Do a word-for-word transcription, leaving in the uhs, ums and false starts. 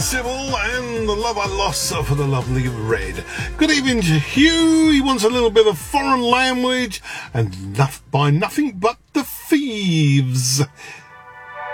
Sybil and the love I lost for the lovely Red. Good evening to Hugh. He wants a little bit of foreign language and nuff by nothing but the thieves.